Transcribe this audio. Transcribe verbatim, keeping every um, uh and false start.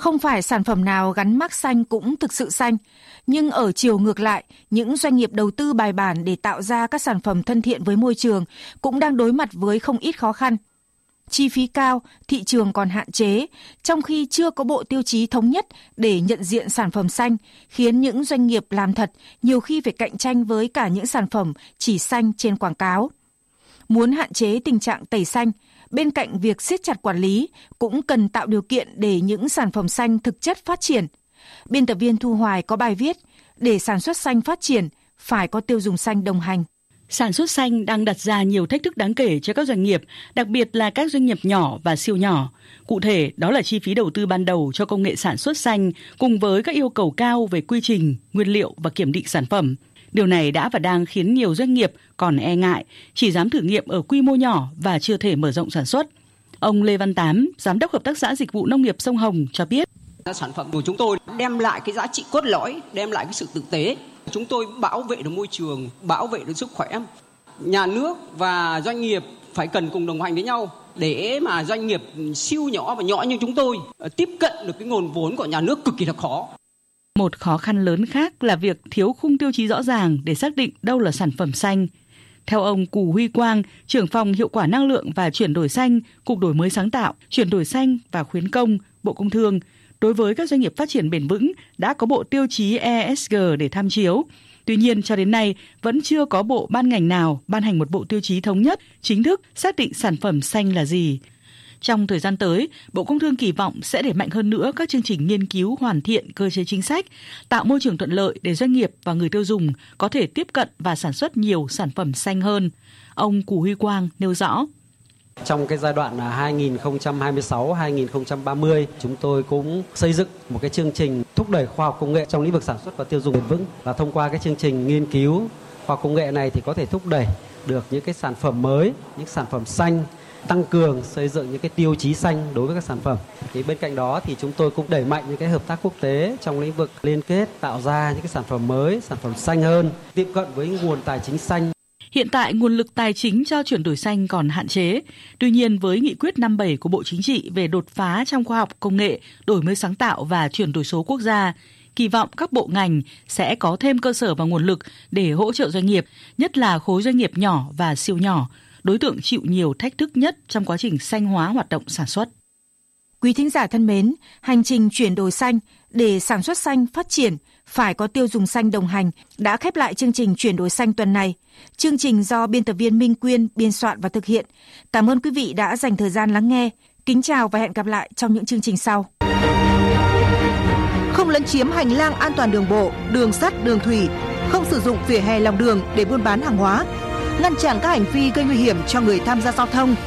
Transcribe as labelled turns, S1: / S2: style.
S1: Không phải sản phẩm nào gắn mác xanh cũng thực sự xanh, nhưng ở chiều ngược lại, những doanh nghiệp đầu tư bài bản để tạo ra các sản phẩm thân thiện với môi trường cũng đang đối mặt với không ít khó khăn. Chi phí cao, thị trường còn hạn chế, trong khi chưa có bộ tiêu chí thống nhất để nhận diện sản phẩm xanh, khiến những doanh nghiệp làm thật nhiều khi phải cạnh tranh với cả những sản phẩm chỉ xanh trên quảng cáo. Muốn hạn chế tình trạng tẩy xanh, bên cạnh việc siết chặt quản lý, cũng cần tạo điều kiện để những sản phẩm xanh thực chất phát triển. Biên tập viên Thu Hoài có bài viết, để sản xuất xanh phát triển, phải có tiêu dùng xanh đồng hành.
S2: Sản xuất xanh đang đặt ra nhiều thách thức đáng kể cho các doanh nghiệp, đặc biệt là các doanh nghiệp nhỏ và siêu nhỏ. Cụ thể, đó là chi phí đầu tư ban đầu cho công nghệ sản xuất xanh cùng với các yêu cầu cao về quy trình, nguyên liệu và kiểm định sản phẩm. Điều này đã và đang khiến nhiều doanh nghiệp còn e ngại, chỉ dám thử nghiệm ở quy mô nhỏ và chưa thể mở rộng sản xuất. Ông Lê Văn Tám, Giám đốc Hợp tác xã Dịch vụ Nông nghiệp Sông Hồng cho biết.
S3: Sản phẩm của chúng tôi đem lại cái giá trị cốt lõi, đem lại cái sự thực tế. Chúng tôi bảo vệ được môi trường, bảo vệ được sức khỏe. Nhà nước và doanh nghiệp phải cần cùng đồng hành với nhau để mà doanh nghiệp siêu nhỏ và nhỏ như chúng tôi tiếp cận được cái nguồn vốn của nhà nước cực kỳ là khó.
S2: Một khó khăn lớn khác là việc thiếu khung tiêu chí rõ ràng để xác định đâu là sản phẩm xanh. Theo ông Cù Huy Quang, trưởng phòng hiệu quả năng lượng và chuyển đổi xanh, Cục Đổi mới sáng tạo, chuyển đổi xanh và khuyến công, Bộ Công Thương, đối với các doanh nghiệp phát triển bền vững đã có bộ tiêu chí E S G để tham chiếu. Tuy nhiên, cho đến nay vẫn chưa có bộ ban ngành nào ban hành một bộ tiêu chí thống nhất, chính thức xác định sản phẩm xanh là gì. Trong thời gian tới, Bộ Công Thương kỳ vọng sẽ đẩy mạnh hơn nữa các chương trình nghiên cứu hoàn thiện cơ chế chính sách, tạo môi trường thuận lợi để doanh nghiệp và người tiêu dùng có thể tiếp cận và sản xuất nhiều sản phẩm xanh hơn. Ông Cù Huy Quang nêu rõ.
S4: Trong cái giai đoạn hai nghìn không trăm hai mươi sáu đến hai nghìn không trăm ba mươi, chúng tôi cũng xây dựng một cái chương trình thúc đẩy khoa học công nghệ trong lĩnh vực sản xuất và tiêu dùng bền vững. Và thông qua cái chương trình nghiên cứu khoa học công nghệ này thì có thể thúc đẩy được những cái sản phẩm mới, những sản phẩm xanh, tăng cường xây dựng những cái tiêu chí xanh đối với các sản phẩm. Thì bên cạnh đó thì chúng tôi cũng đẩy mạnh những cái hợp tác quốc tế trong lĩnh vực liên kết, tạo ra những cái sản phẩm mới, sản phẩm xanh hơn, tiếp cận với nguồn tài chính xanh.
S2: Hiện tại, nguồn lực tài chính cho chuyển đổi xanh còn hạn chế. Tuy nhiên, với nghị quyết năm bảy của Bộ Chính trị về đột phá trong khoa học công nghệ, đổi mới sáng tạo và chuyển đổi số quốc gia, kỳ vọng các bộ ngành sẽ có thêm cơ sở và nguồn lực để hỗ trợ doanh nghiệp, nhất là khối doanh nghiệp nhỏ và siêu nhỏ, đối tượng chịu nhiều thách thức nhất trong quá trình xanh hóa hoạt động sản xuất.
S1: Quý thính giả thân mến, hành trình chuyển đổi xanh để sản xuất xanh phát triển, phải có tiêu dùng xanh đồng hành đã khép lại chương trình chuyển đổi xanh tuần này. Chương trình do biên tập viên Minh Quyên biên soạn và thực hiện. Cảm ơn quý vị đã dành thời gian lắng nghe. Kính chào và hẹn gặp lại trong những chương trình sau.
S5: Không lấn chiếm hành lang an toàn đường bộ, đường sắt, đường thủy, không sử dụng vỉa hè lòng đường để buôn bán hàng hóa, ngăn chặn các hành vi gây nguy hiểm cho người tham gia giao thông,